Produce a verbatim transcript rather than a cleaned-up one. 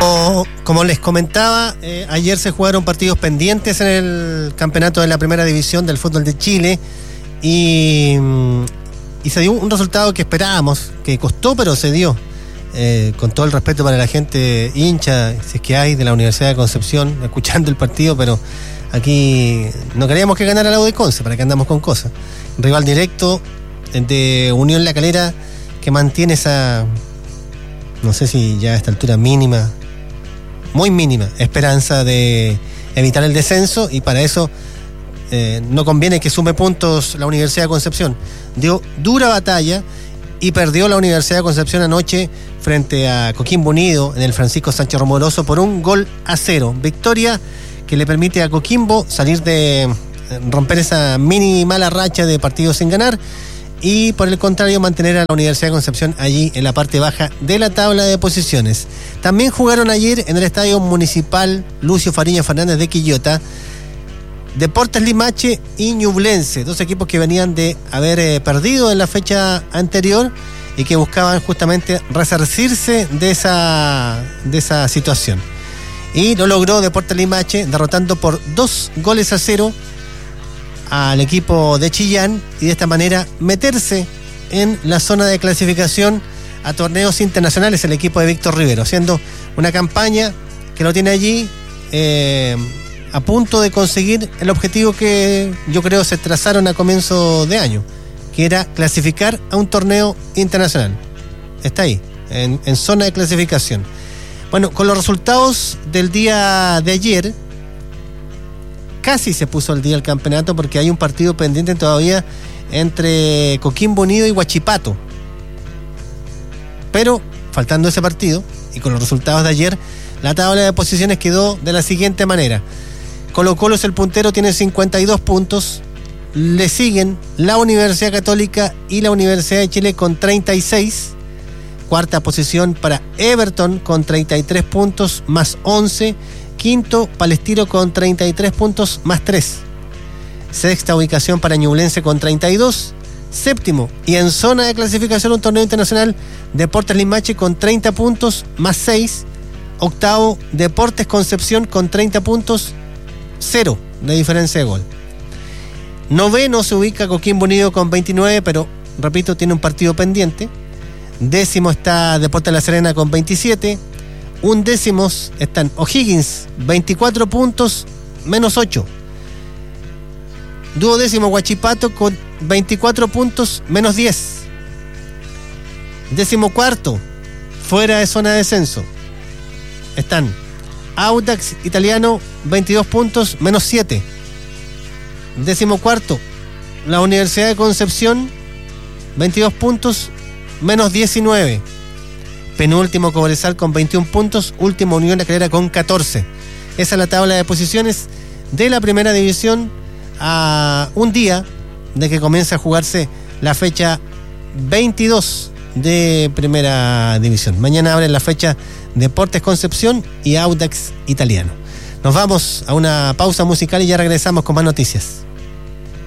Como, como les comentaba, eh, ayer se jugaron partidos pendientes en el campeonato de la primera división del fútbol de Chile y, y se dio un resultado que esperábamos, que costó pero se dio. Eh, con todo el respeto para la gente hincha, si es que hay, de la Universidad de Concepción, escuchando el partido, pero aquí no queríamos que ganara la U de Conce, para que andamos con cosas. Rival directo de Unión La Calera, que mantiene esa, no sé si ya a esta altura mínima, muy mínima, esperanza de evitar el descenso, y para eso eh, no conviene que sume puntos la Universidad de Concepción. Dio dura batalla y perdió la Universidad de Concepción anoche frente a Coquimbo Unido en el Francisco Sánchez Romoloso por un gol a cero. Victoria que le permite a Coquimbo salir de romper esa mini mala racha de partidos sin ganar y por el contrario mantener a la Universidad de Concepción allí en la parte baja de la tabla de posiciones. También jugaron ayer en el Estadio Municipal Lucio Fariña Fernández de Quillota Deportes Limache y Ñublense, dos equipos que venían de haber eh, perdido en la fecha anterior y que buscaban justamente resarcirse de esa, de esa situación. Y lo logró Deportes Limache derrotando por dos goles a cero al equipo de Chillán y de esta manera meterse en la zona de clasificación a torneos internacionales el equipo de Víctor Rivero, haciendo una campaña que lo tiene allí eh, a punto de conseguir el objetivo que yo creo se trazaron a comienzo de año, que era clasificar a un torneo internacional. Está ahí, en, en zona de clasificación. Bueno, con los resultados del día de ayer, casi se puso al día el campeonato porque hay un partido pendiente todavía entre Coquimbo Unido y Huachipato. Pero, faltando ese partido, y con los resultados de ayer, la tabla de posiciones quedó de la siguiente manera. Colo Colo es el puntero, tiene cincuenta y dos puntos. Le siguen la Universidad Católica y la Universidad de Chile con treinta y seis. Cuarta posición para Everton con treinta y tres puntos más once. Quinto, Palestino con treinta y tres puntos más tres. Sexta ubicación para Ñublense con treinta y dos. Séptimo, y en zona de clasificación un torneo internacional, Deportes Limache con treinta puntos más seis. Octavo, Deportes Concepción con treinta puntos, cero de diferencia de gol. Noveno se ubica Coquimbo Unido con veintinueve, pero repito, tiene un partido pendiente. Décimo está Deportes La Serena con veintisiete. Undécimos están O'Higgins, veinticuatro puntos, menos ocho. Duodécimo Huachipato con veinticuatro puntos, menos diez. Décimo cuarto, fuera de zona de descenso, están Audax Italiano, veintidós puntos, menos siete. Décimo cuarto, la Universidad de Concepción, veintidós puntos, menos diecinueve. Penúltimo Cobresal con veintiún puntos, último Unión La Calera con catorce. Esa es la tabla de posiciones de la primera división a un día de que comienza a jugarse la fecha veintidós de primera división. Mañana abre la fecha Deportes Concepción y Audax Italiano. Nos vamos a una pausa musical y ya regresamos con más noticias.